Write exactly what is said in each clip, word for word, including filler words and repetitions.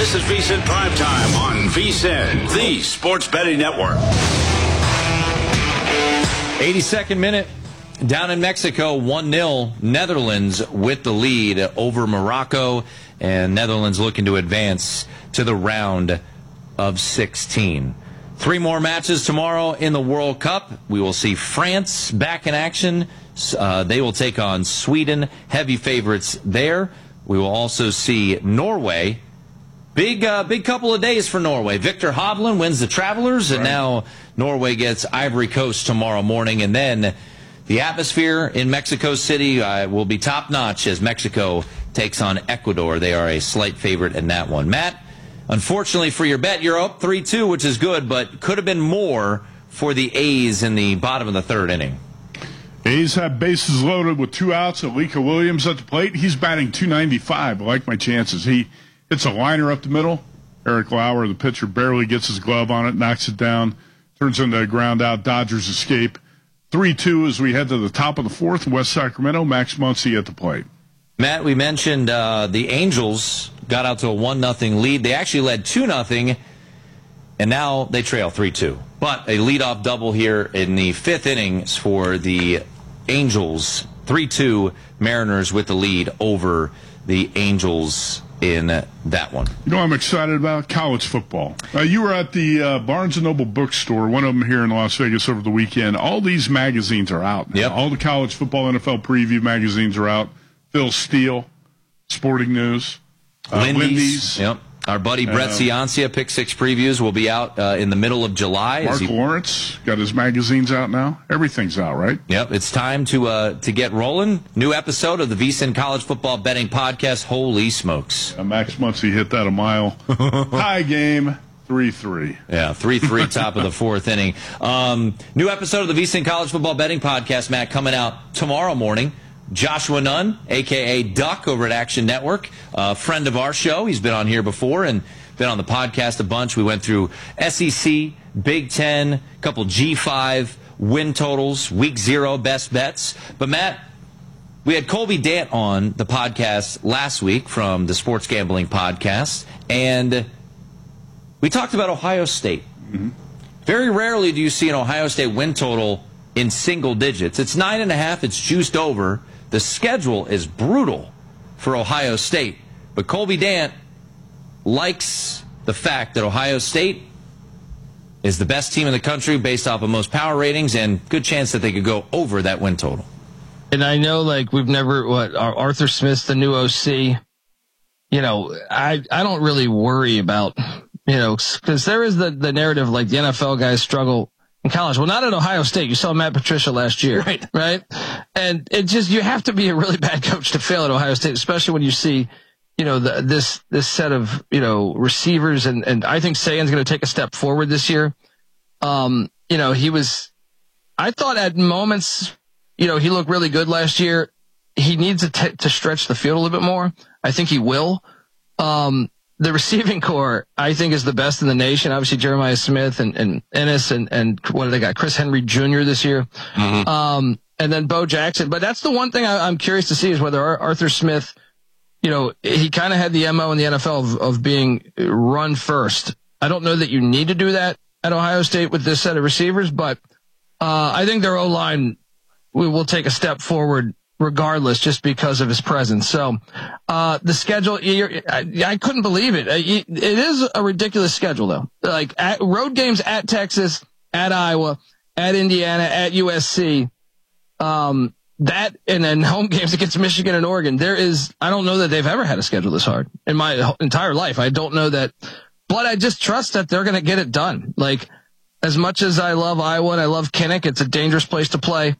This is VSiN Primetime on VSiN, the Sports Betting Network. eighty-second minute. Down in Mexico, one nil, Netherlands with the lead over Morocco, and Netherlands looking to advance to the round of sixteen. Three more matches tomorrow in the World Cup. We will see France back in action. Uh, they will take on Sweden, heavy favorites there. We will also see Norway. Big uh, big couple of days for Norway. Victor Hovland wins the Travelers, and right. now Norway gets Ivory Coast tomorrow morning, and then the atmosphere in Mexico City uh, will be top-notch as Mexico takes on Ecuador. They are a slight favorite in that one. Matt, unfortunately for your bet, you're up three two, which is good, but could have been more for the A's in the bottom of the third inning. A's have bases loaded with two outs. Alika Williams at the plate. He's batting two ninety-five. I like my chances. He hits a liner up the middle. Eric Lauer, the pitcher, barely gets his glove on it, knocks it down, turns into a ground out. Dodgers escape. three two as we head to the top of the fourth. West Sacramento, Max Muncy at the plate. Matt, we mentioned uh, the Angels got out to a one nothing lead. They actually led two nothing, and now they trail three two. But a leadoff double here in the fifth innings for the Angels. three two, Mariners with the lead over the Angels in that one. You know what I'm excited about? College football. Uh, you were at the uh, Barnes and Noble bookstore, one of them here in Las Vegas over the weekend. All these magazines are out now. Yep. All the college football N F L preview magazines are out. Phil Steele, Sporting News, uh, Lindy's. Lindy's. Yep. Our buddy Brett uh, Ciancia, Pick Six Previews, will be out uh, in the middle of July. Mark he... Lawrence got his magazines out now. Everything's out, right? Yep, it's time to uh, to get rolling. New episode of the VSiN College Football Betting Podcast. Holy smokes. Uh, Max Muncy hit that a mile. Tie game, three three. Yeah, three three, top of the fourth inning. Um, new episode of the VSiN College Football Betting Podcast, Matt, coming out tomorrow morning. Joshua Nunn, a k a. Duck, over at Action Network, a uh, friend of our show. He's been on here before and been on the podcast a bunch. We went through S E C, Big Ten, a couple G five win totals, week zero best bets. But, Matt, we had Colby Dant on the podcast last week from the Sports Gambling Podcast, and we talked about Ohio State. Mm-hmm. Very rarely do you see an Ohio State win total in single digits. It's nine and a half. It's juiced over. The schedule is brutal for Ohio State. But Colby Dant likes the fact that Ohio State is the best team in the country based off of most power ratings, and good chance that they could go over that win total. And I know, like, we've never, what, Arthur Smith's the new O C. You know, I, I don't really worry about, you know, because there is the, the narrative, like, the N F L guys struggle in college. Well, not at Ohio State. You saw Matt Patricia last year. Right. Right? And it just, you have to be a really bad coach to fail at Ohio State, especially when you see, you know, the, this, this set of, you know, receivers. And, and I think Sayan's going to take a step forward this year. Um, you know, he was, I thought at moments, you know, he looked really good last year. He needs to, t- to stretch the field a little bit more. I think he will. Um, The receiving core, I think, is the best in the nation. Obviously, Jeremiah Smith and, and Ennis and, and what do they got? Chris Henry Junior this year. Mm-hmm. Um, and then Bo Jackson. But that's the one thing I, I'm curious to see is whether Arthur Smith, you know, he kind of had the M O in the N F L of, of being run first. I don't know that you need to do that at Ohio State with this set of receivers, but uh, I think their O-line will, will take a step forward regardless, just because of his presence. So, uh, the schedule, you're, I, I couldn't believe it. It is a ridiculous schedule, though. Like, at, road games at Texas, at Iowa, at Indiana, at U S C, um, that, and then home games against Michigan and Oregon. There is, I don't know that they've ever had a schedule this hard in my entire life. I don't know that, but I just trust that they're going to get it done. Like, as much as I love Iowa and I love Kinnick, it's a dangerous place to play.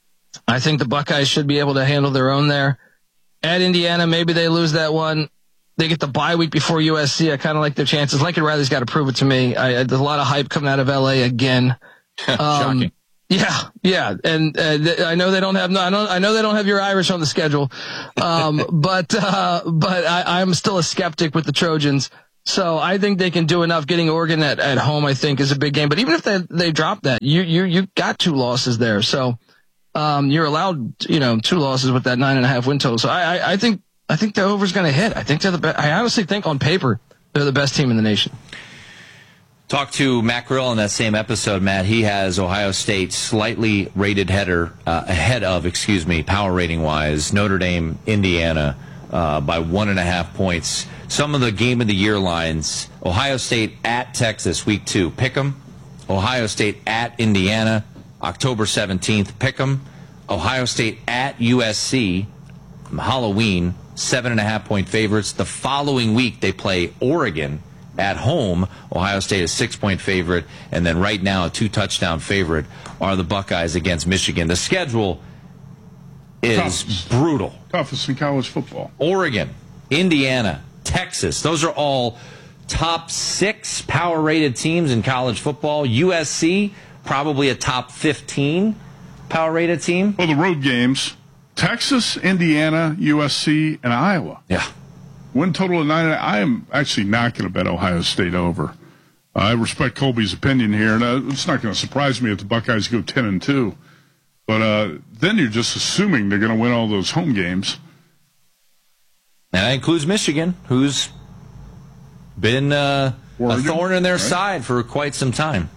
I think the Buckeyes should be able to handle their own there. At Indiana, maybe they lose that one. They get the bye week before U S C. I kind of like their chances. Lincoln Riley's got to prove it to me. I, there's a lot of hype coming out of L A again. Um, Shocking. Yeah, yeah, and uh, th- I know they don't have. No, I, don't, I know they don't have your Irish on the schedule, um, but uh, but I, I'm still a skeptic with the Trojans. So I think they can do enough. Getting Oregon at, at home, I think, is a big game. But even if they they drop that, you you you got two losses there. So um, you're allowed, you know, two losses with that nine and a half win total. So I I, I think I think the over's going to hit. I think they're the best. I honestly think on paper They're the best team in the nation. Talked to Matt Grill in that same episode, Matt. He has Ohio State slightly rated header, uh, ahead of, excuse me, power rating-wise, Notre Dame, Indiana, uh, by one and a half points. Some of the game of the year lines: Ohio State at Texas, week two, pick 'em. Ohio State at Indiana, October seventeenth, pick 'em. Ohio State at U S C, Halloween, seven and a half point favorites. The following week, they play Oregon at home. Ohio State is six-point favorite, and then right now a two-touchdown favorite are the Buckeyes against Michigan. The schedule is Toughest. brutal. Toughest in college football. Oregon, Indiana, Texas, those are all top six power-rated teams in college football. U S C, probably a top fifteen power-rated team. Well, the road games, Texas, Indiana, U S C, and Iowa. Yeah. Win total of nine. I am actually not going to bet Ohio State over. Uh, I respect Colby's opinion here, and uh, it's not going to surprise me if the Buckeyes go ten and two. But uh, then you're just assuming they're going to win all those home games. And that includes Michigan, who's been uh, a thorn in their right? side for quite some time.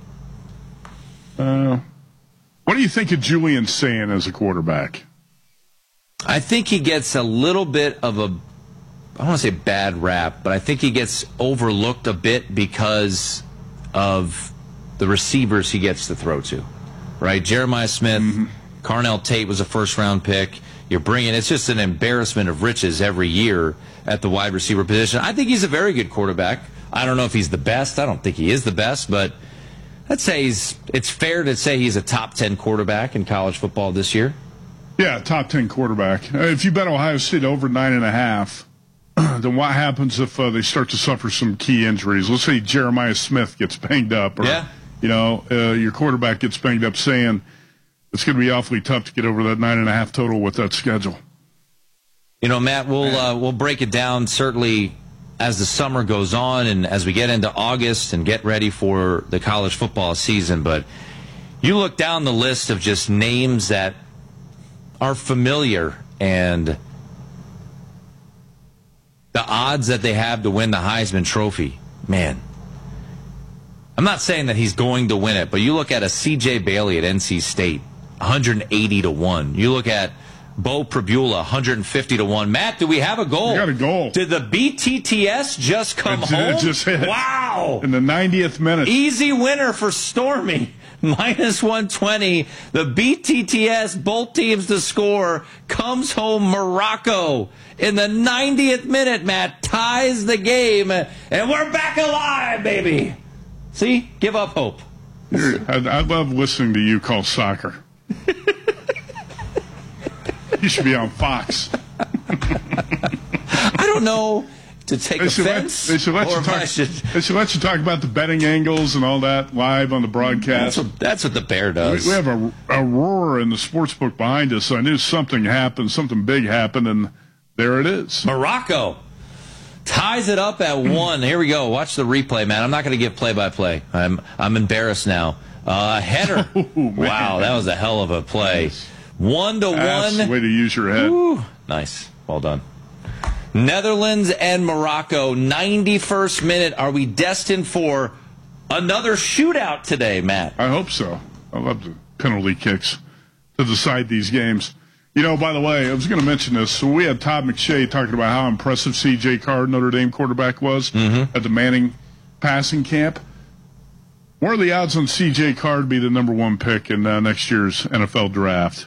Uh, what do you think of Julian Sand as a quarterback? I think he gets a little bit of a, I don't want to say bad rap, but I think he gets overlooked a bit because of the receivers he gets to throw to, right? Jeremiah Smith, mm-hmm. Carnell Tate was a first-round pick. You're bringing, it's just an embarrassment of riches every year at the wide receiver position. I think he's a very good quarterback. I don't know if he's the best. I don't think he is the best, but I'd say he's, it's fair to say he's a top ten quarterback in college football this year. Yeah, top ten quarterback. Uh, if you bet Ohio State over nine and a half, then what happens if uh, they start to suffer some key injuries? Let's say Jeremiah Smith gets banged up, or yeah. you know, uh, your quarterback gets banged up. Saying it's going to be awfully tough to get over that nine and a half total with that schedule. You know, Matt, we'll uh, we'll break it down certainly as the summer goes on and as we get into August and get ready for the college football season. But you look down the list of just names that are familiar and the odds that they have to win the Heisman Trophy, man. I'm not saying that he's going to win it, but you look at a C J Bailey at N C State, one hundred eighty to one. You look at Bo Prabula, one hundred fifty to one. Matt, do we have a goal? We got a goal. Did the B T T S just come it, home? It just hit. Wow. In the ninetieth minute. Easy winner for Stormy. Minus one twenty. The B T T S, both teams to score, comes home Morocco. In the ninetieth minute, Matt, ties the game, and we're back alive, baby. See? Give up hope. I, I love listening to you call soccer. You should be on Fox. I don't know to take they should offense. Let, they, should let you talk, should... they should let you talk about the betting angles and all that live on the broadcast. That's what, that's what the Bear does. We, we have a, a roar in the sports book behind us, so I knew something happened, something big happened, and there it is. Morocco ties it up at one. Here we go. Watch the replay, man. I'm not going to give play-by-play. I'm I'm embarrassed now. Uh, header. Oh, wow, that was a hell of a play. One to That's one. the way to use your head. Ooh, nice. Well done. Netherlands and Morocco, ninety-first minute. Are we destined for another shootout today, Matt? I hope so. I love the penalty kicks to decide these games. You know, by the way, I was going to mention this. So we had Todd McShay talking about how impressive C J Carr, Notre Dame quarterback, was mm-hmm. at the Manning passing camp. What are the odds on C J Carr to be the number one pick in uh, next year's N F L draft?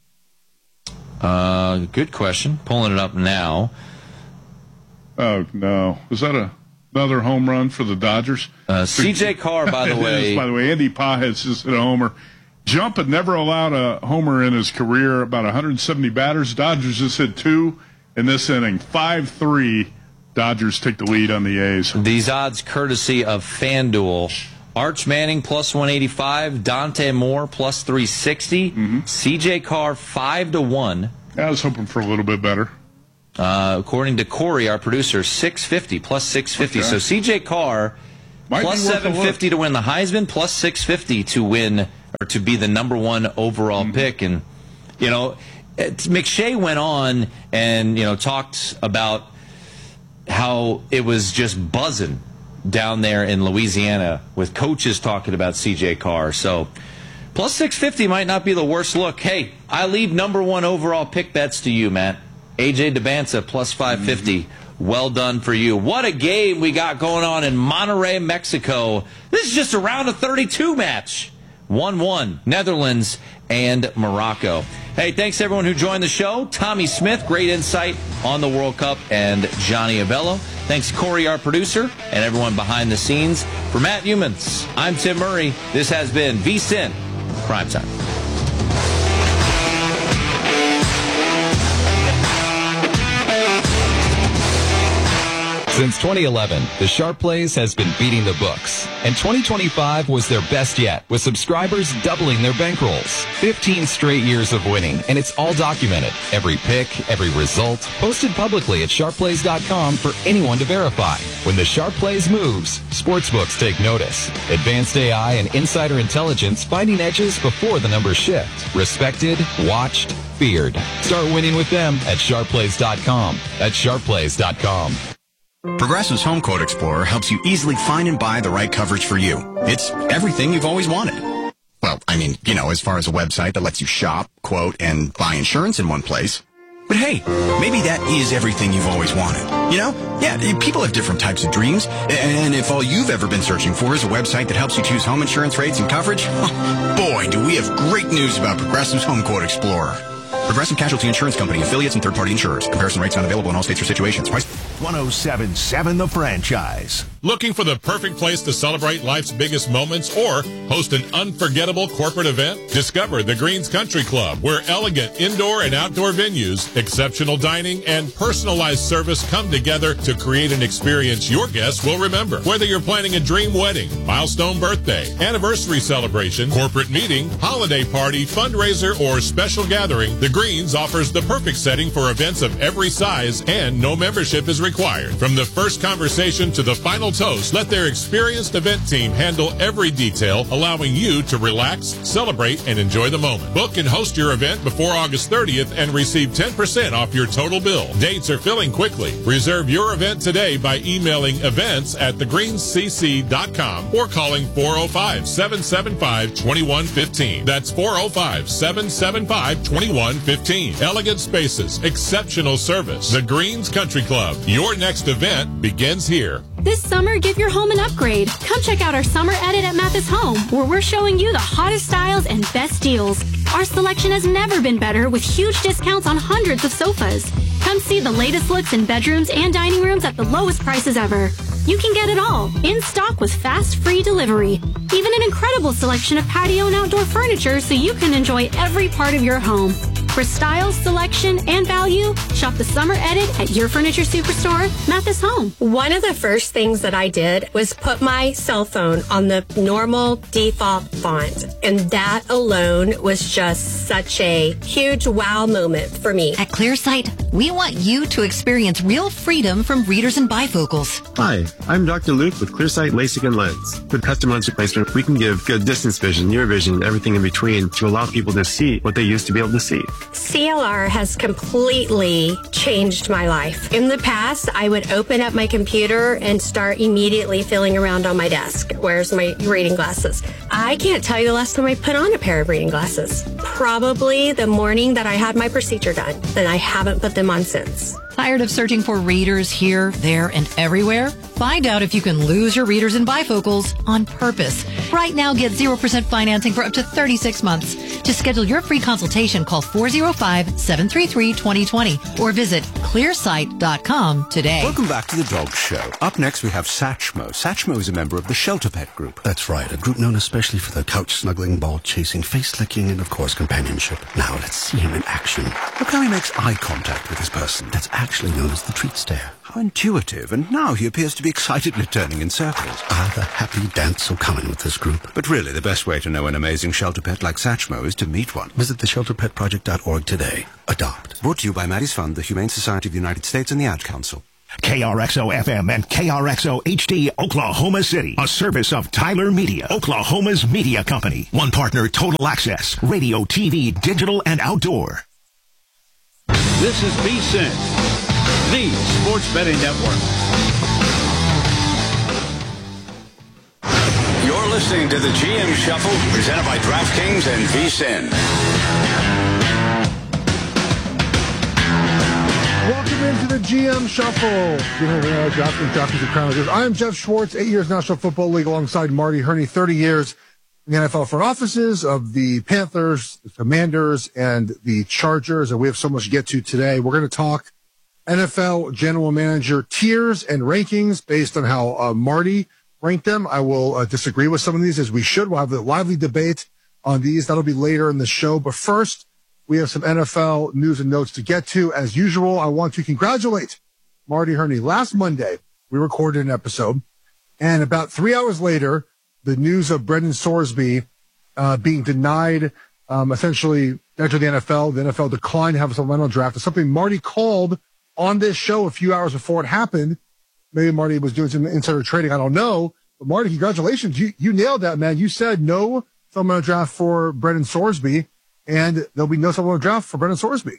Uh, good question. Pulling it up now. Oh, no. Was that a, another home run for the Dodgers? Uh, C J Carr, by the way. Is, by the way, Andy Pajes just hit a homer. Jump had never allowed a homer in his career, about one hundred seventy batters. Dodgers just hit two in this inning. five three. Dodgers take the lead on the A's. These odds courtesy of FanDuel. Arch Manning plus one eighty-five, Dante Moore plus three sixty, mm-hmm. C J Carr five to one. I was hoping for a little bit better. Uh, according to Corey, our producer, six fifty, plus six fifty. Okay. So C J Carr Might plus seven fifty to win the Heisman, plus six fifty to win or to be the number one overall mm-hmm. pick. And, you know, McShay went on and, you know, talked about how it was just buzzing down there in Louisiana with coaches talking about C J Carr. So plus six fifty might not be the worst look. Hey, I leave number one overall pick bets to you, Matt. A J Debanza plus five fifty. Mm-hmm. Well done for you. What a game we got going on in Monterrey, Mexico. This is just a round of thirty-two match. one one, Netherlands and Morocco. Hey, thanks everyone who joined the show. Tommy Smith, great insight on the World Cup, and Johnny Avello. Thanks, Corey, our producer, and everyone behind the scenes. For Matt Humans, I'm Tim Murray. This has been V S I N Primetime. Since twenty eleven, the Sharp Plays has been beating the books, and twenty twenty-five was their best yet, with subscribers doubling their bankrolls. fifteen straight years of winning, and it's all documented. Every pick, every result, posted publicly at sharp plays dot com for anyone to verify. When the Sharp Plays moves, sportsbooks take notice. Advanced A I and insider intelligence finding edges before the numbers shift. Respected, watched, feared. Start winning with them at sharp plays dot com. That's sharp plays dot com. Progressive's Home Quote Explorer helps you easily find and buy the right coverage for you. It's everything you've always wanted. Well, I mean, you know, as far as a website that lets you shop, quote, and buy insurance in one place. But hey, maybe that is everything you've always wanted. You know? Yeah, people have different types of dreams. And if all you've ever been searching for is a website that helps you choose home insurance rates and coverage, oh, boy, do we have great news about Progressive's Home Quote Explorer. Progressive Casualty Insurance Company, affiliates, and third-party insurers. Comparison rates not available in all states or situations. Price one oh seven point seven The Franchise. Looking for the perfect place to celebrate life's biggest moments or host an unforgettable corporate event? Discover the Greens Country Club, where elegant indoor and outdoor venues, exceptional dining, and personalized service come together to create an experience your guests will remember. Whether you're planning a dream wedding, milestone birthday, anniversary celebration, corporate meeting, holiday party, fundraiser, or special gathering, the Greens offers the perfect setting for events of every size, and no membership is required. From the first conversation to the final toast, let their experienced event team handle every detail, allowing you to relax, celebrate, and enjoy the moment. Book and host your event before August thirtieth and receive ten percent off your total bill. Dates are filling quickly. Reserve your event today by emailing events at the greens c c dot com or calling four oh five, seven seven five, two one one five. That's four oh five, seven seven five, two one one five. Elegant spaces, exceptional service. The Greens Country Club. Your next event begins here. This summer, give your home an upgrade. Come check out our summer edit at Mathis Home, where we're showing you the hottest styles and best deals. Our selection has never been better, with huge discounts on hundreds of sofas. Come see the latest looks in bedrooms and dining rooms at the lowest prices ever. You can get it all, in stock with fast, free delivery. Even an incredible selection of patio and outdoor furniture so you can enjoy every part of your home. For style, selection, and value, shop the summer edit at your furniture superstore, Mathis Home. One of the first things that I did was put my cell phone on the normal default font. And that alone was just such a huge wow moment for me. At ClearSight, we want you to experience real freedom from readers and bifocals. Hi, I'm Doctor Luke with ClearSight LASIK and Lens. With custom lens replacement, we can give good distance vision, near vision, everything in between to allow people to see what they used to be able to see. C L R has completely changed my life. In the past, I would open up my computer and start immediately feeling around on my desk. Where's my reading glasses? I can't tell you the last time I put on a pair of reading glasses. Probably the morning that I had my procedure done. And I haven't put them on since. Tired of searching for readers here, there, and everywhere? Find out if you can lose your readers and bifocals on purpose. Right now, get zero percent financing for up to thirty-six months. To schedule your free consultation, call four oh five, seven three three, two oh two oh or visit clear sight dot com today. Welcome back to the Dog Show. Up next, we have Satchmo. Satchmo is a member of the Shelter Pet Group. That's right, a group known especially for their couch-snuggling, ball-chasing, face-licking, and, of course, companionship. Now, let's see him in action. Look how he makes eye contact with his person. That's actually known as the treat stare. How intuitive, and now he appears to be excitedly turning in circles. Ah, the happy dance will come in with this group. But really, the best way to know an amazing shelter pet like Satchmo is to meet one. Visit the shelter pet project dot org today. Adopt. Brought to you by Maddie's Fund, the Humane Society of the United States, and the Ad Council. K R X O F M and K R X O H D, Oklahoma City. A service of Tyler Media, Oklahoma's media company. One partner, Total Access. Radio, T V, digital, and outdoor. This is V S I N, the Sports Betting Network. You're listening to the G M Shuffle, presented by DraftKings and V S I N. Welcome into the G M Shuffle. You know, uh, DraftKings, DraftKings, and Crown Jewels. I'm Jeff Schwartz, eight years National Football League alongside Marty Herney, thirty years in the N F L front offices of the Panthers, the Commanders, and the Chargers. And we have so much to get to today. We're going to talk N F L general manager tiers and rankings based on how uh, Marty ranked them. I will uh, disagree with some of these, as we should. We'll have a lively debate on these. That'll be later in the show. But first, we have some N F L news and notes to get to. As usual, I want to congratulate Marty Herney. Last Monday, we recorded an episode, and about three hours later, the news of Brendan Sorsby uh, being denied um, essentially enter the N F L. The N F L declined to have a supplemental draft. It's something Marty called on this show a few hours before it happened. Maybe Marty was doing some insider trading. I don't know. But Marty, congratulations. You you nailed that, man. You said no supplemental draft for Brendan Sorsby, and there'll be no supplemental draft for Brendan Sorsby.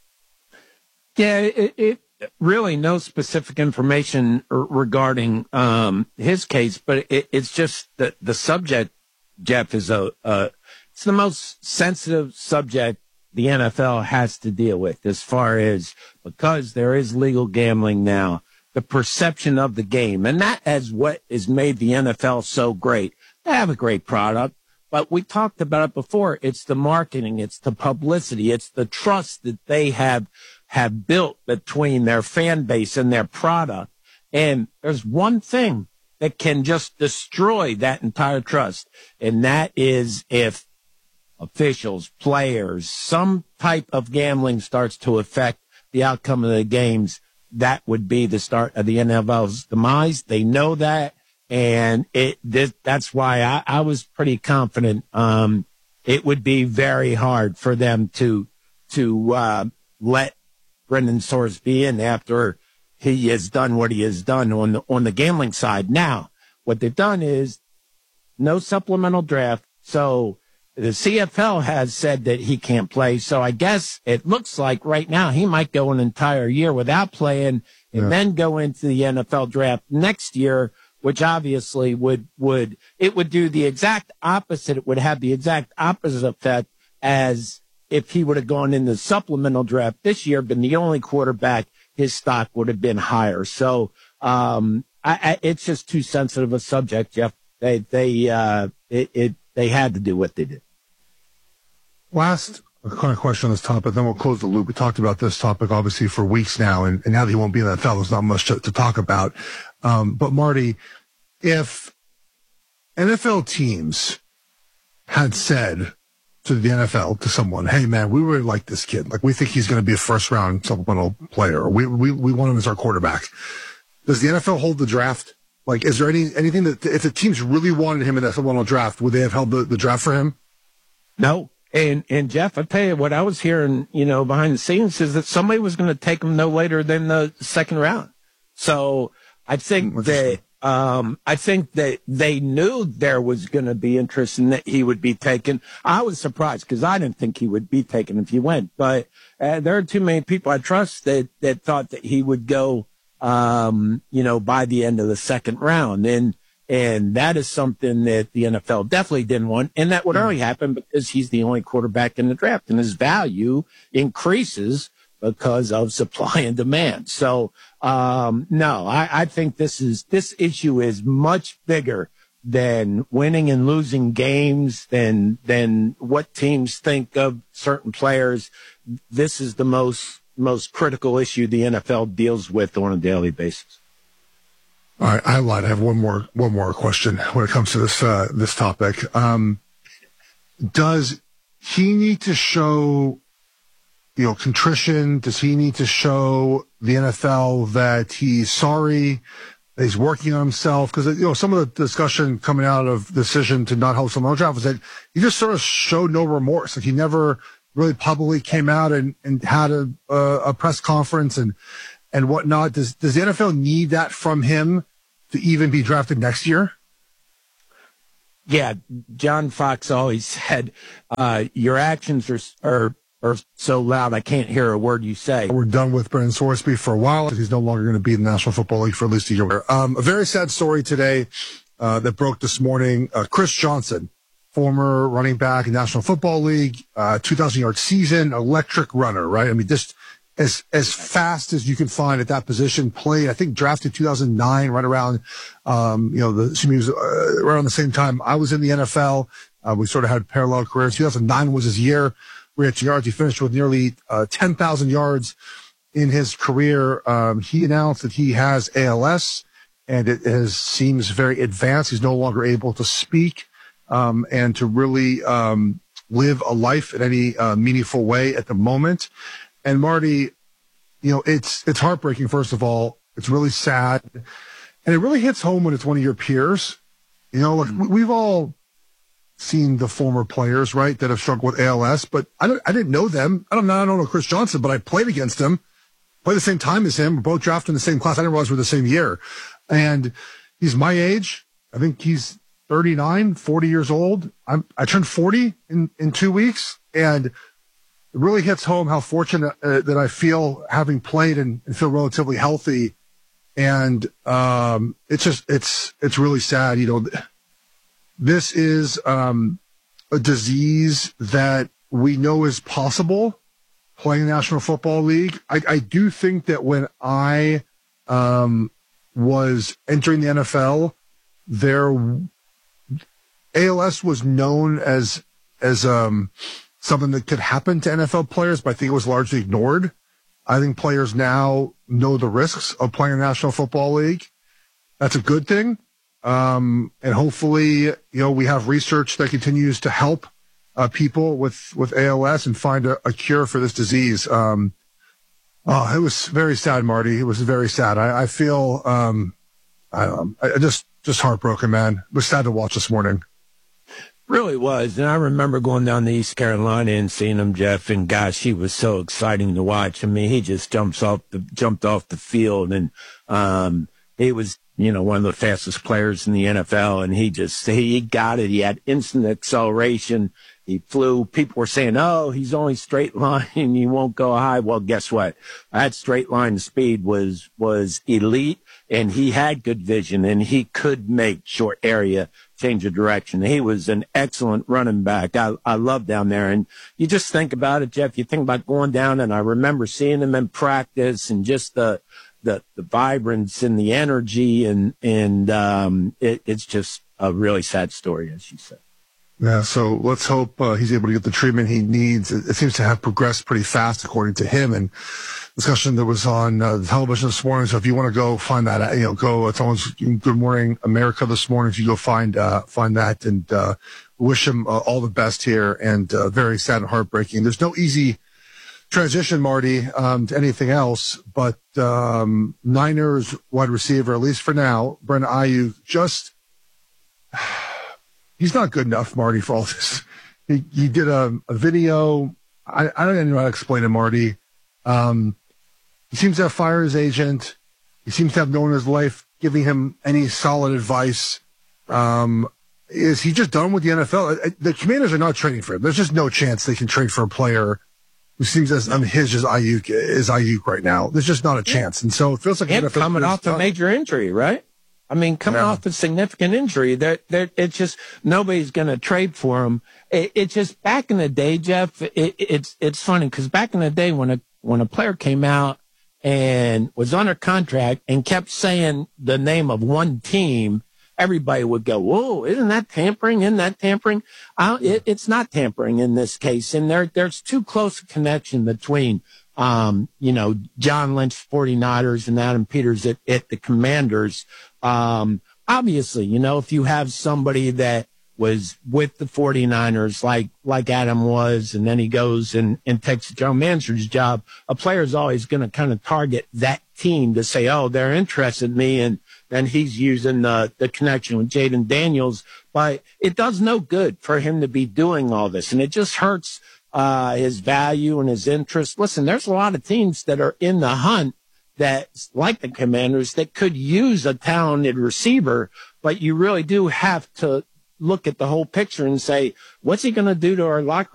Yeah, it, it really no specific information regarding um, his case, but it, it's just that the subject, Jeff, is a uh, it's the most sensitive subject the N F L has to deal with, as far as, because there is legal gambling now, the perception of the game, and that is what has made the N F L so great. They have a great product, but we talked about it before. It's the marketing, it's the publicity, it's the trust that they have have built between their fan base and their product. And there's one thing that can just destroy that entire trust, and that is if officials, players, some type of gambling starts to affect the outcome of the games. That would be the start of the N F L's demise. They know that, and it this, that's why I, I was pretty confident um, it would be very hard for them to to uh, let Brendan Sorsby in after he has done what he has done on the on the gambling side. Now, what they've done is no supplemental draft, so the C F L has said that he can't play. So I guess it looks like right now he might go an entire year without playing, and yeah. then go into the N F L draft next year, which obviously would, would, it would do the exact opposite. It would have the exact opposite effect as if he would have gone in the supplemental draft this year, been the only quarterback, his stock would have been higher. So, um, I, I, it's just too sensitive a subject, Jeff. They, they, uh, it, it, they had to do what they did. Last kind of question on this topic, then we'll close the loop. We talked about this topic obviously for weeks now, and, and now that he won't be in the N F L, there's not much to, to talk about. Um, but Marty, if N F L teams had said to the N F L, to someone, hey man, we really like this kid. Like, we think he's going to be a first round supplemental player. Or we, we, we want him as our quarterback. Does the N F L hold the draft? Like, is there any, anything that, if the teams really wanted him in that supplemental draft, would they have held the, the draft for him? No. And, and Jeff, I'll tell you what I was hearing, you know, behind the scenes is that somebody was going to take him no later than the second round. So I think that, um, I think that they knew there was going to be interest and that he would be taken. I was surprised because I didn't think he would be taken if he went, but uh, there are too many people I trust that, that thought that he would go, um, you know, by the end of the second round. And, And that is something that the N F L definitely didn't want. And that would only happen because he's the only quarterback in the draft, and his value increases because of supply and demand. So, um, no, I, I think this is, this issue is much bigger than winning and losing games, than, than what teams think of certain players. This is the most, most critical issue the N F L deals with on a daily basis. All right, I lied. I have one more one more question when it comes to this uh, this topic. Um, does he need to show, you know, contrition? Does he need to show the N F L that he's sorry, that he's working on himself? Because, you know, some of the discussion coming out of the decision to not hold supplemental draft was that he just sort of showed no remorse. Like, he never really publicly came out and, and had a, a, a press conference and. and whatnot. Does, does the N F L need that from him to even be drafted next year? Yeah. John Fox always said, uh, your actions are, are, are so loud I can't hear a word you say. We're done with Brennan Sorsby for a while. He's no longer going to be in the National Football League for at least a year. Um, a very sad story today uh, that broke this morning. Uh, Chris Johnson, former running back in National Football League, uh, two thousand yard season, electric runner, right? I mean, just as as fast as you can find at that position. Played, I think, drafted two thousand nine, right around, um, you know, the excuse me, it was, uh, right around the same time I was in the N F L. Uh, we sort of had parallel careers. two thousand nine was his year. We had yards. He finished with nearly uh, ten thousand yards in his career. Um, he announced that he has A L S, and it has, seems very advanced. He's no longer able to speak um, and to really um, live a life in any uh, meaningful way at the moment. And Marty, you know, it's it's heartbreaking. First of all, it's really sad, and it really hits home when it's one of your peers. You know, look, we've all seen the former players, right, that have struggled with A L S, but I don't, I didn't know them. I don't know, I don't know Chris Johnson, but I played against him, played the same time as him. We're both drafted in the same class. I didn't realize we're the same year. And he's my age. I think he's thirty-nine, forty years old. I'm, I turned forty in, in two weeks. And it really hits home how fortunate uh, that I feel having played and, and feel relatively healthy. And, um, it's just, it's, it's really sad. You know, this is um, a disease that we know is possible playing the National Football League. I, I do think that when I um, was entering the N F L, there A L S was known as as um, something that could happen to N F L players, but I think it was largely ignored. I think players now know the risks of playing the National Football League. That's a good thing. Um, and hopefully, you know, we have research that continues to help uh, people with, with A L S and find a, a cure for this disease. Um, oh, it was very sad, Marty. It was very sad. I, I feel, um, I don't know, I just, just heartbroken, man. It was sad to watch this morning. Really was. And I remember going down to East Carolina and seeing him, Jeff, and gosh, he was so exciting to watch. I mean, he just jumps off the, jumped off the field and, um, he was, you know, one of the fastest players in the N F L, and he just, he got it. He had instant acceleration. He flew. People were saying, oh, he's only straight line. He won't go high. Well, guess what? That straight line speed was, was elite, and he had good vision, and he could make short area change of direction. He was an excellent running back. I, I love down there. And you just think about it, Jeff, you think about going down, and I remember seeing him in practice and just the, the, the vibrance and the energy, and, and, um, it, it's just a really sad story, as you said. Yeah, so let's hope uh, he's able to get the treatment he needs. It, it seems to have progressed pretty fast, according to him. And discussion that was on uh, the television this morning. So if you want to go find that, you know, go. It's on Good Morning America this morning. If you go find uh, find that, and uh, wish him uh, all the best here. And uh, very sad and heartbreaking. There's no easy transition, Marty, um, to anything else. But um, Niners wide receiver, at least for now, Brandon Aiyuk, just. He's not good enough, Marty, for all this. He, he did a, a video. I, I don't even know how to explain it, Marty. Um, he seems to have fired his agent. He seems to have no one in his life giving him any solid advice. Um, is he just done with the N F L? The Commanders are not trading for him. There's just no chance they can trade for a player who seems as unhinged as Aiyuk is Aiyuk right now. There's just not a chance. And so it feels like and coming off a major injury, right? I mean, coming yeah. off a significant injury, there, there, it's just nobody's going to trade for him. It, it's just back in the day, Jeff. It, it's it's funny because back in the day when a when a player came out and was under contract and kept saying the name of one team, everybody would go, "Whoa, isn't that tampering? Isn't that tampering?" Uh, it, it's not tampering in this case, and there there's too close a connection between. Um, you know, John Lynch, forty-niners, and Adam Peters at, at the Commanders. Um, obviously, you know, if you have somebody that was with the forty-niners like, like Adam was, and then he goes and, and takes the general manager's job, a player is always going to kind of target that team to say, oh, they're interested in me. And then he's using the, the connection with Jaden Daniels, but it does no good for him to be doing all this. And it just hurts Uh, his value and his interest. Listen, there's a lot of teams that are in the hunt that, like the Commanders, that could use a talented receiver, but you really do have to look at the whole picture and say, what's he going to do to our locker